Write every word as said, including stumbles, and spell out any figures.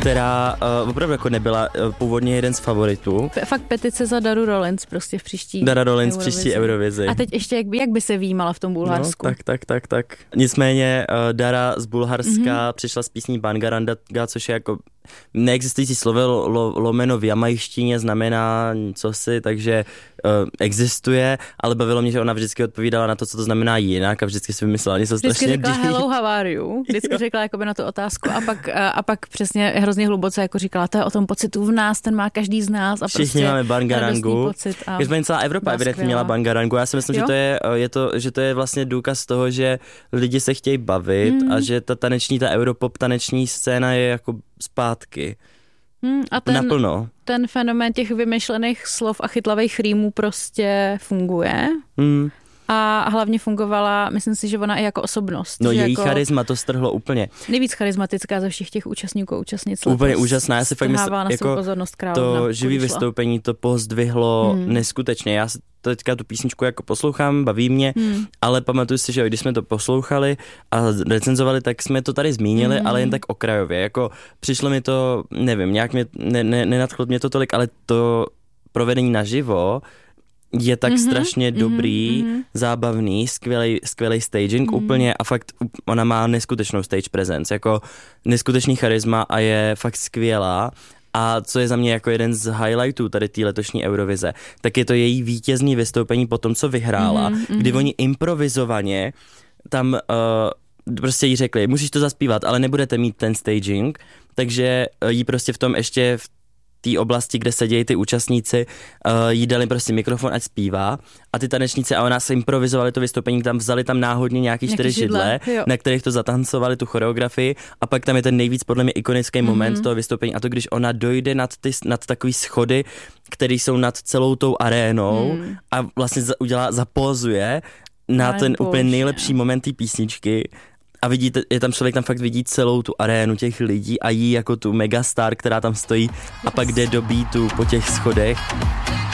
která uh, opravdu jako nebyla uh, původně jeden z favoritů. Fakt petice za Daru Rollins prostě v příští Dara Rollins v Eurovizi. příští Eurovizi. A teď ještě, jak by, jak by se výjímala v tom Bulharsku? No, tak, tak, tak, tak. Nicméně uh, Dara z Bulharska mm-hmm. přišla s písní Bangaranga, což je jako neexistující slovo lo, lomeno v jamajštině znamená cosi, takže uh, existuje, ale bavilo mě, že ona vždycky odpovídala na to, co to znamená jinak a vždycky si vymyslela něco vždycky strašně řekla dý. hello, how are you? Vždycky řekla jakoby na tu otázku a pak, a pak přesně hrozně hluboce jako říkala, to je o tom pocitu v nás, ten má každý z nás a všichni prostě máme Bangarangu. Každopádně celá Evropa evidentně měla Bangarangu. Já si myslím, jo? že to, je, je to, že to je vlastně důkaz toho, že lidi se chtějí bavit mm. a že ta taneční, ta europop taneční scéna je jako zpátky. Hmm, a ten, naplno. Ten fenomén těch vymyšlených slov a chytlavých rýmů prostě funguje. Hmm. A hlavně fungovala, myslím si, že ona i jako osobnost. No její jako charisma to strhlo úplně. Nejvíc charismatická ze všech těch účastníků a účastnic. Úplně úžasná. Já si fakt myslím, jako to živý vystoupení to pozdvihlo hmm. neskutečně. Já si teďka tu písničku jako poslouchám, baví mě, hmm. ale pamatuju si, že když jsme to poslouchali a recenzovali, tak jsme to tady zmínili, hmm. ale jen tak okrajově. Jako přišlo mi to, nevím, nějak mě, ne, ne, nenadchlo mě to tolik, ale to provedení naživo je tak mm-hmm, strašně mm-hmm, dobrý, mm-hmm. zábavný, skvělej, skvělej staging mm-hmm. úplně a fakt ona má neskutečnou stage presence, jako neskutečný charisma a je fakt skvělá. A co je za mě jako jeden z highlightů tady té letošní Eurovize, tak je to její vítězný vystoupení po tom, co vyhrála, mm-hmm. kdy oni improvizovaně tam uh, prostě jí řekli, musíš to zaspívat, ale nebudete mít ten staging, takže jí prostě v tom ještě v té oblasti, kde sedějí ty účastníci, uh, jí dali prostě mikrofon, ať zpívá a ty tanečníci a ona se improvizovali to vystoupení, tam vzali tam náhodně nějaký čtyři židle, židle na kterých to zatancovali, tu choreografii a pak tam je ten nejvíc podle mě ikonický mm-hmm. moment toho vystoupení a to, když ona dojde nad, ty, nad takový schody, které jsou nad celou tou arénou mm. a vlastně za, udělá, zapózuje na Aj ten bože. úplně nejlepší moment té písničky. A vidíte, je tam člověk, tam fakt vidí celou tu arénu těch lidí a jí jako tu megastar, která tam stojí a pak jde do beatu po těch schodech.